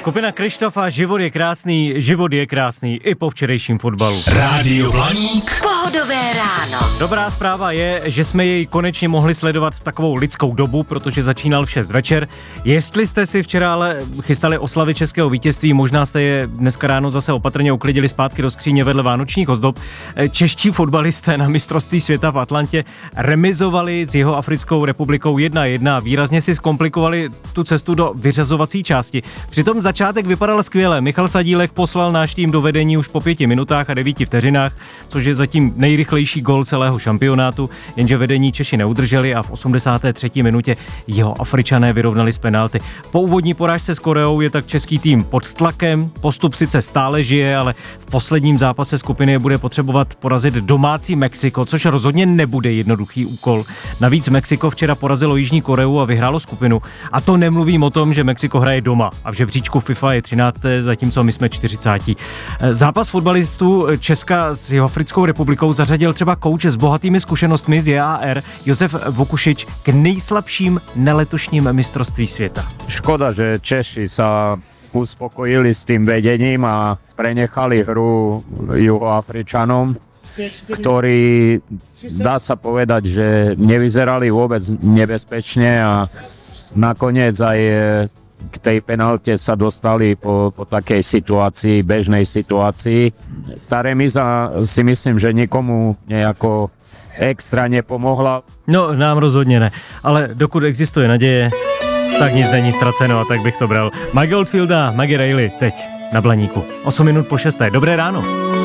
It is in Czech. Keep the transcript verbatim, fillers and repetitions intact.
Skupina Krištofa, život je krásný, život je krásný i po včerejším fotbalu. Rádio Blaník. Pohodové ráno. Dobrá zpráva je, že jsme jej konečně mohli sledovat takovou lidskou dobu, protože začínal v šest večer. Jestli jste si včera ale chystali oslavy českého vítězství, možná jste je dneska ráno zase opatrně uklidili zpátky do skříně vedle vánočních ozdob. Čeští fotbalisté na mistrovství světa v Atlantě remizovali s Jihoafrickou republikou jedna jedna. Výrazně si zkomplikovali tu cestu do vyřazovací části. Přitom začátek vypadal skvěle. Michal Sadílek poslal náš tým do vedení už po pěti minutách a devíti vteřinách, což je zatím nejrychlejší gól celého šampionátu, jenže vedení Češi neudrželi a v osmdesáté třetí minutě Jihoafričané vyrovnali z penalty. Po úvodní porážce s Koreou je tak český tým pod tlakem, postup sice stále žije, ale v posledním zápase skupiny bude potřebovat porazit domácí Mexiko, což rozhodně nebude jednoduchý úkol. Navíc Mexiko včera porazilo Jižní Koreu a vyhrálo skupinu. A to nemluvím o tom, že Mexiko hraje doma a v žebříčku FIFA je třinácté, zatímco my jsme čtyřicátí. Zápas fotbalistů Česka s Jihoafrickou republikou zařadil třeba kouč s bohatými zkušenostmi z J A R Josef Vukušič k nejslabším neletošním mistrovství světa. Škoda, že Češi sa uspokojili s tým vedením a prenechali hru Juhoafričanom, ktorí, dá sa povedať, že nevyzerali vôbec nebezpečne a nakoniec aj k tej penalte sa dostali po, po takej situácii, bežnej situácii. Tá remíza si myslím, že nikomu nejako extra nepomohla. No, nám rozhodně ne, ale dokud existuje naděje, tak nic není ztraceno a tak bych to bral. Mike Oldfield a Maggie Reilly teď na Blaníku. osm minut po šesté. Dobré ráno.